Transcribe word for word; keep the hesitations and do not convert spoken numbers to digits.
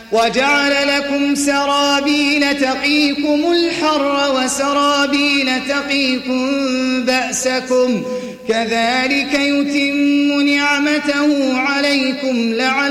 وجعل لكم سرابيل تقيكم الحر وسرابيل تقيكم بأسكم كذلك يتم نعمته عليكم لعلكم